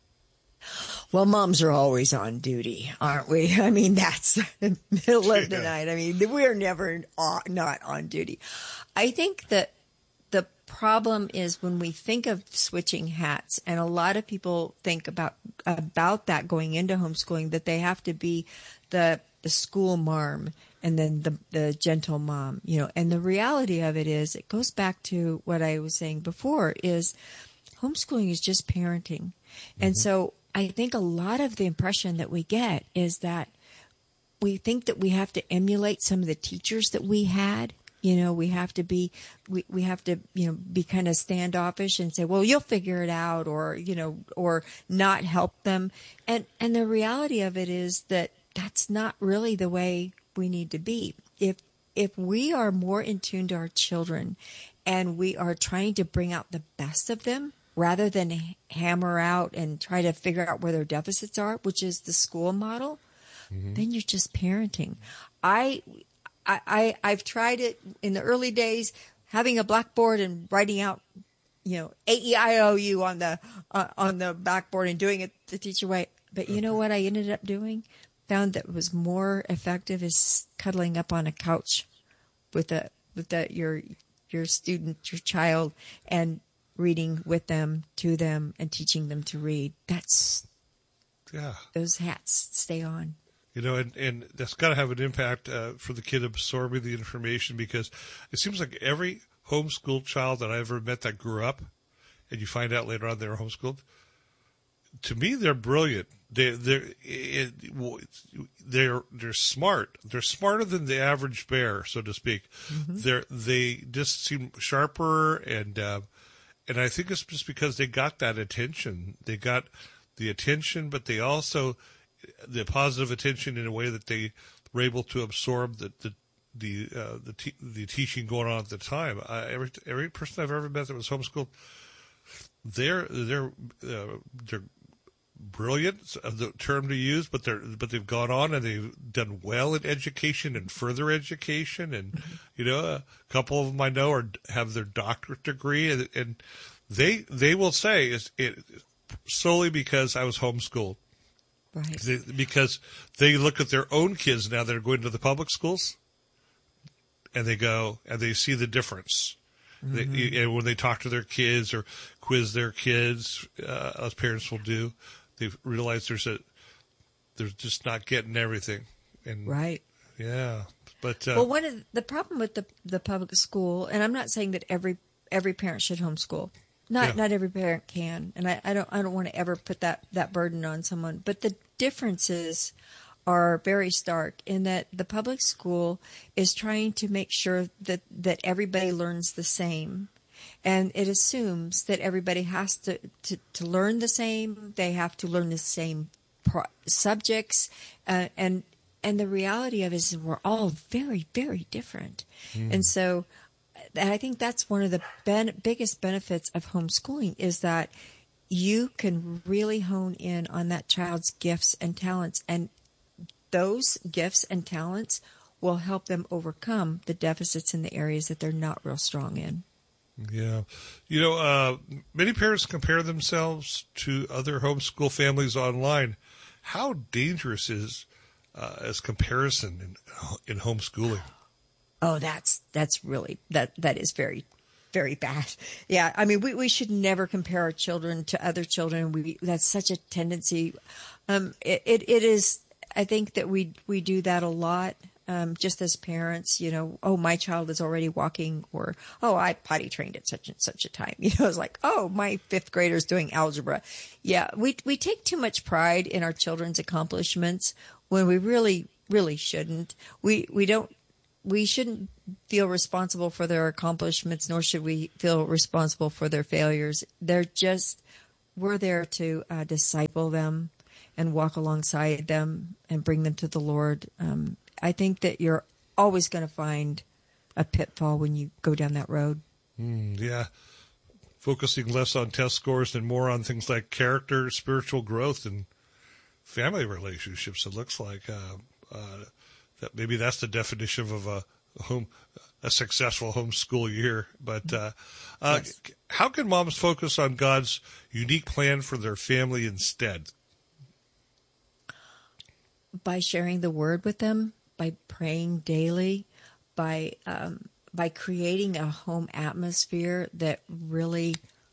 Well, moms are always on duty, aren't we? I mean, that's the middle of the Yeah. night. I mean, we're never uh, not on duty. I think that the problem is when we think of switching hats, and a lot of people think about about that going into homeschooling, that they have to be the the school marm and then the the gentle mom, you know. And the reality of it is, it goes back to what I was saying before: is homeschooling is just parenting, and so I think a lot of the impression that we get is that we think that we have to emulate some of the teachers that we had. You know, we have to be, we, we have to, you know, be kind of standoffish and say, well, you'll figure it out, or, you know, or not help them. And, and the reality of it is that that's not really the way we need to be. If, if we are more in tune to our children and we are trying to bring out the best of them, rather than hammer out and try to figure out where their deficits are, which is the school model, Mhm. then you're just parenting. I, I, I, I've tried it in the early days, having a blackboard and writing out, you know, A E I O U on the uh, on the blackboard and doing it the teacher way. But you know what I ended up doing? Found that was more effective is cuddling up on a couch with a with the, your your student, your child, and reading with them, to them, and teaching them to read. That's Yeah. those hats stay on. You know, and, and that's got to have an impact uh, for the kid absorbing the information, because it seems like every homeschooled child that I ever met that grew up, and you find out later on they were homeschooled, to me they're brilliant. They they're it, they're they're smart. They're smarter than the average bear, so to speak. Mhm. They're they just seem sharper, and uh, and I think it's just because they got that attention. They got the attention, but they also the positive attention in a way that they were able to absorb the the the uh, the, te- the teaching going on at the time. I, every every person I've ever met that was homeschooled, they're they're uh, they're brilliant, the term to use, but they're but they've gone on and they've done well in education and further education, and you know, a couple of them I know are have their doctorate degree, and, and they they will say it's it solely because I was homeschooled. Right. They, because they look at their own kids now that are going to the public schools, and they go and they see the difference. Mhm. They, and when they talk to their kids or quiz their kids, uh, as parents will do, they realize there's a they're just not getting everything. And Right. yeah, but uh, Well, one of the problem with the the public school, and I'm not saying that every every parent should homeschool. Not Yeah. not every parent can, and I, I don't I don't want to ever put that, that burden on someone. But the differences are very stark in that the public school is trying to make sure that, that everybody learns the same. And it assumes that everybody has to, to, to learn the same. They have to learn the same pro- subjects. Uh, and and the reality of it is we're all very, very different. Mm. And so and I think that's one of the ben- biggest benefits of homeschooling is that you can really hone in on that child's gifts and talents. And those gifts and talents will help them overcome the deficits in the areas that they're not real strong in. yeah, you know, uh, many parents compare themselves to other homeschool families online. How dangerous is uh, as comparison in in homeschooling? Oh, that's that's really that that is very very bad. Yeah, I mean, we, we should never compare our children to other children. We that's such a tendency. Um, it, it it is. I think that we we do that a lot. Um, just as parents, you know, oh, my child is already walking, or oh, I potty trained at such and such a time. You know, it's like, oh, my fifth grader's doing algebra. Yeah, we we take too much pride in our children's accomplishments when we really really shouldn't. We we don't. We shouldn't feel responsible for their accomplishments, nor should we feel responsible for their failures. They're just, we're there to uh, disciple them and walk alongside them and bring them to the Lord. Um, I think that you're always going to find a pitfall when you go down that road. Mm, yeah. Focusing less on test scores and more on things like character, spiritual growth, and family relationships, it looks like. Uh, uh, That maybe that's the definition of a home, a successful homeschool year. But uh, uh, yes. How can moms focus on God's unique plan for their family instead? By sharing the Word with them, by praying daily, by um, by creating a home atmosphere that really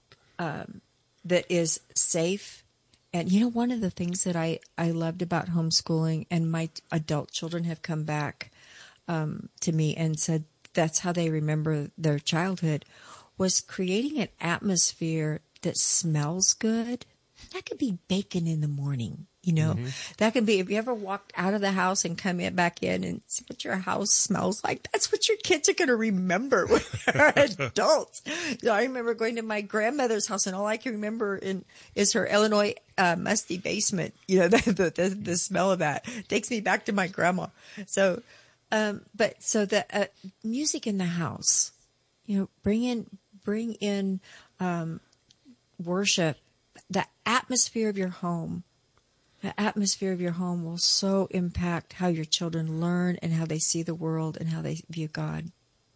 um, that is safe. And, you know, one of the things that I, I loved about homeschooling, and my adult children have come back um, to me and said that's how they remember their childhood, was creating an atmosphere that smells good. That could be bacon in the morning, you know. Mm-hmm. That can be, if you ever walked out of the house and come in, back in and see what your house smells like, that's what your kids are going to remember when they're adults. You know, I remember going to my grandmother's house, and all I can remember in is her Illinois uh, musty basement. You know, the, the, the, the smell of that takes me back to my grandma. So, um, but so the uh, music in the house, you know, bring in, bring in um, worship. The atmosphere of your home, the atmosphere of your home will so impact how your children learn and how they see the world and how they view God.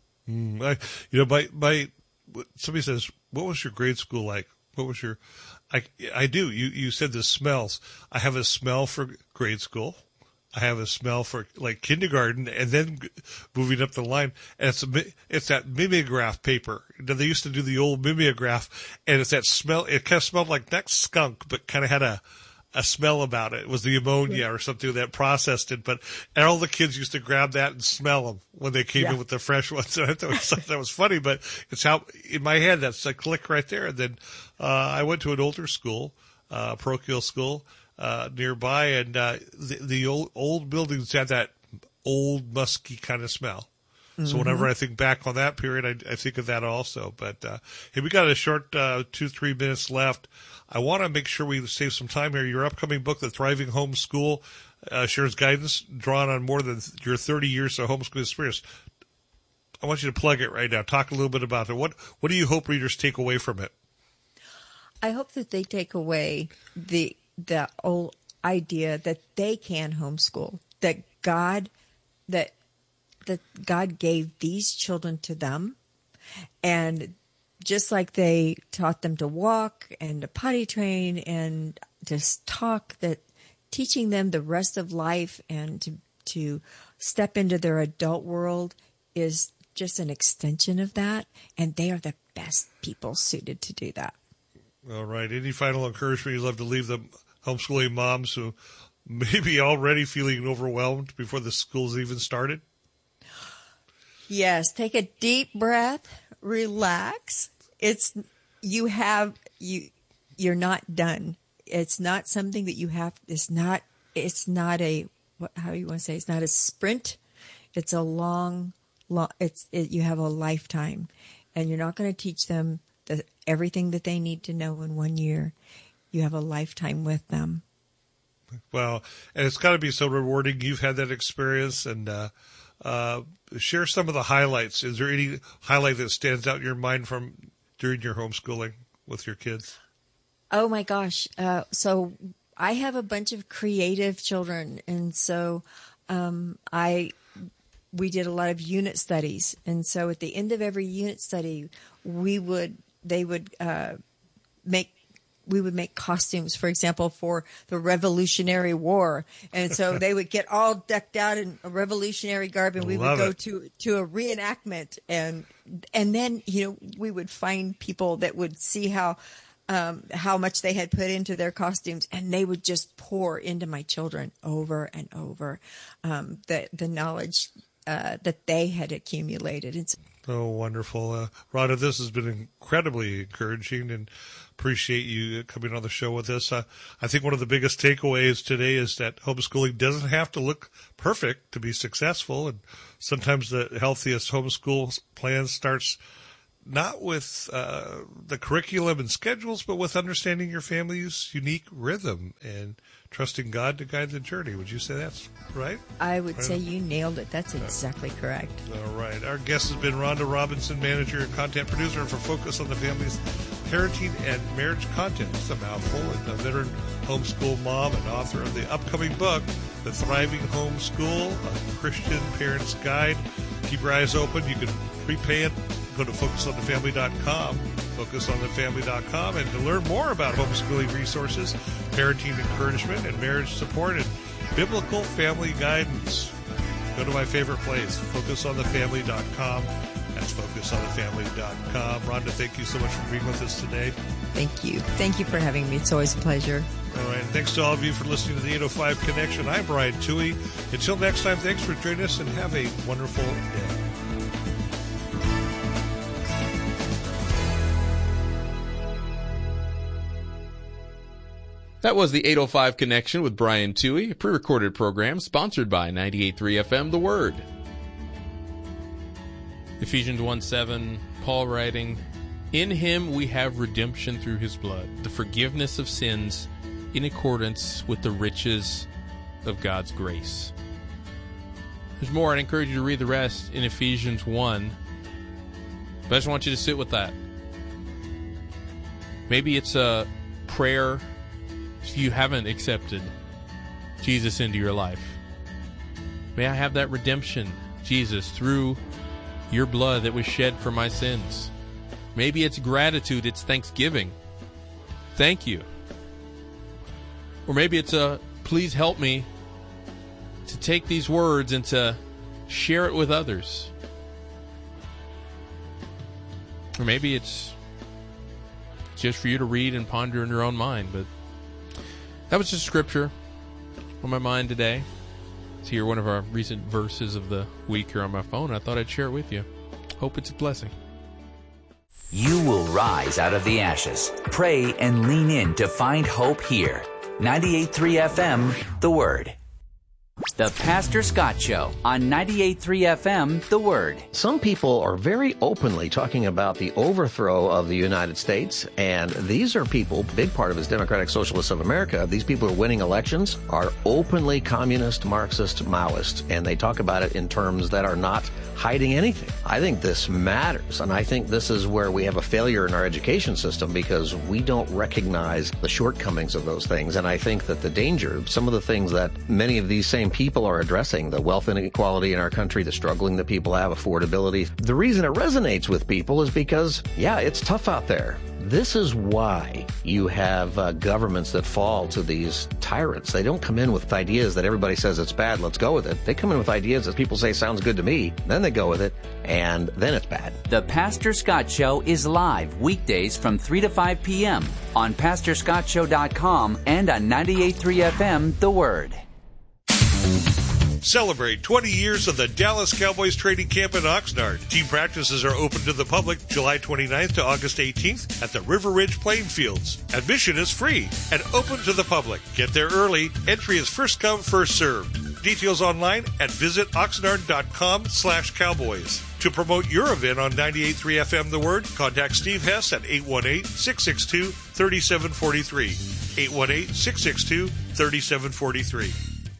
Mm, I, you know, my, my, somebody says, what was your grade school like? What was your, I, I do. You, you said the smells. I have a smell for grade school. I have a smell for like kindergarten, and then moving up the line, and it's a, it's that mimeograph paper. They used to do the old mimeograph, and it's that smell. It kind of smelled like not skunk, but kind of had a a smell about it. It was the ammonia or something that processed it. But and all the kids used to grab that and smell them when they came yeah. in with the fresh ones. And I thought it was, that was funny, but it's how in my head that's a click right there. And then uh, I went to an older school, uh, parochial school. Uh, nearby, and uh, the, the old old buildings had that old musky kind of smell. Mm-hmm. So whenever I think back on that period, I, I think of that also. But uh, hey, we got a short uh, two three minutes left. I want to make sure we save some time here. Your upcoming book, The Thriving Home School, uh, shares guidance drawn on more than your thirty years of homeschool experience. I want you to plug it right now. Talk a little bit about it. What what do you hope readers take away from it? I hope that they take away the the old idea that they can homeschool, that God, that that God gave these children to them, and just like they taught them to walk and to potty train and to talk, that teaching them the rest of life and to to step into their adult world is just an extension of that, and they are the best people suited to do that. All right. Any final encouragement you'd love to leave them? Homeschooling moms who may be already feeling overwhelmed before the school's even started? Yes, take a deep breath, relax. It's you have you you're not done. It's not something that you have. It's not. It's not a what? How do you want to say? It's not a sprint. It's a long, long. It's it, you have a lifetime, and you're not going to teach them the, everything that they need to know in one year. You have a lifetime with them. Well, and it's got to be so rewarding. You've had that experience, and uh, uh, share some of the highlights. Is there any highlight that stands out in your mind from during your homeschooling with your kids? Oh my gosh! Uh, so I have a bunch of creative children, and so um, I we did a lot of unit studies, and so at the end of every unit study, we would they would uh, make. we would make costumes, for example, for the Revolutionary War. And so they would get all decked out in a revolutionary garb, and we Love would go it. to, to a reenactment. And, and then, you know, we would find people that would see how, um, how much they had put into their costumes, and they would just pour into my children over and over, um, the, the knowledge, uh, that they had accumulated. It's Oh, wonderful. Uh, Rhonda, this has been incredibly encouraging, and appreciate you coming on the show with us. Uh, I think one of the biggest takeaways today is that homeschooling doesn't have to look perfect to be successful, and sometimes the healthiest homeschool plan starts not with uh, the curriculum and schedules, but with understanding your family's unique rhythm and trusting God to guide the journey. Would you say that's right? I would Right. say you nailed it. That's exactly correct. All right. Our guest has been Rhonda Robinson, manager and content producer for Focus on the Family's parenting and marriage content. It's a mouthful. And a veteran homeschool mom and author of the upcoming book, The Thriving Homeschool, a Christian Parent's Guide. Keep your eyes open. You can prepay it. Go to focus on the family dot com, focus on the family dot com, and to learn more about homeschooling resources, parenting encouragement, and marriage support, and biblical family guidance, go to my favorite place, focus on the family dot com. That's focus on the family dot com. Rhonda, thank you so much for being with us today. Thank you. Thank you for having me. It's always a pleasure. All right. And thanks to all of you for listening to the eight oh five Connection. I'm Brian Toohey. Until next time, thanks for joining us, and have a wonderful day. That was the eight oh five Connection with Brian Toohey, a pre-recorded program sponsored by ninety-eight point three F M The Word. Ephesians one seven, Paul writing, "In him we have redemption through his blood, the forgiveness of sins in accordance with the riches of God's grace." There's more. I'd encourage you to read the rest in Ephesians one. But I just want you to sit with that. Maybe it's a prayer if you haven't accepted Jesus into your life. May I have that redemption, Jesus, through your blood that was shed for my sins. Maybe it's gratitude, it's thanksgiving. Thank you. Or maybe it's a, please help me to take these words and to share it with others. Or maybe it's just for you to read and ponder in your own mind. But that was just scripture on my mind today. To hear one of our recent verses of the week here on my phone. I thought I'd share it with you. Hope it's a blessing. You will rise out of the ashes. Pray and lean in to find hope here. ninety-eight point three F M, The Word. The Pastor Scott Show on ninety-eight point three F M, The Word. Some people are very openly talking about the overthrow of the United States, and these are people, big part of his Democratic Socialists of America, these people who are winning elections are openly communist, Marxist, Maoist, and they talk about it in terms that are not hiding anything. I think this matters, and I think this is where we have a failure in our education system because we don't recognize the shortcomings of those things, and I think that the danger, some of the things that many of these same people are addressing, the wealth inequality in our country, the struggling that people have, affordability. The reason it resonates with people is because, yeah, it's tough out there. This is why you have uh, governments that fall to these tyrants. They don't come in with ideas that everybody says it's bad, let's go with it. They come in with ideas that people say sounds good to me, then they go with it, and then it's bad. The Pastor Scott Show is live weekdays from three to five p.m. on pastor scott show dot com and on ninety-eight point three F M, The Word. Celebrate twenty years of the Dallas Cowboys training camp in Oxnard. Team practices are open to the public July twenty-ninth to August eighteenth at the River Ridge playing fields. Admission is free and open to the public. Get there early. Entry is first come, first served. Details online at visit oxnard dot com slash cowboys. To promote your event on ninety-eight point three F M The Word, contact Steve Hess at eight one eight, six six two, three seven four three. eight one eight, six six two, three seven four three.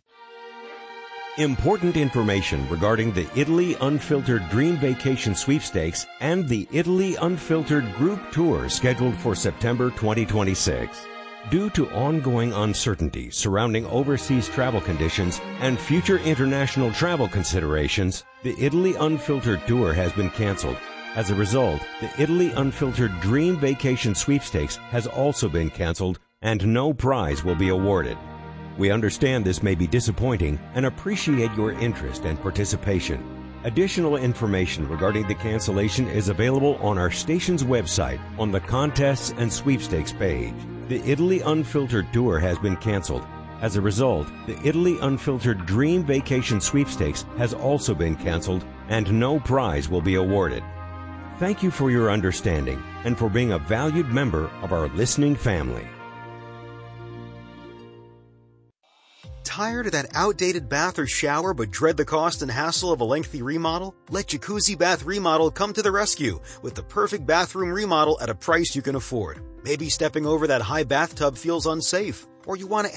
Important information regarding the Italy Unfiltered Dream Vacation Sweepstakes and the Italy Unfiltered Group Tour scheduled for September twenty twenty-six. Due to ongoing uncertainty surrounding overseas travel conditions and future international travel considerations, the Italy Unfiltered Tour has been canceled. As a result, the Italy Unfiltered Dream Vacation Sweepstakes has also been canceled and no prize will be awarded. We understand this may be disappointing and appreciate your interest and participation. Additional information regarding the cancellation is available on our station's website on the Contests and Sweepstakes page. The Italy Unfiltered Tour has been canceled. As a result, the Italy Unfiltered Dream Vacation Sweepstakes has also been canceled and no prize will be awarded. Thank you for your understanding and for being a valued member of our listening family. Tired of that outdated bath or shower but dread the cost and hassle of a lengthy remodel? Let Jacuzzi Bath Remodel come to the rescue with the perfect bathroom remodel at a price you can afford. Maybe stepping over that high bathtub feels unsafe, or you want to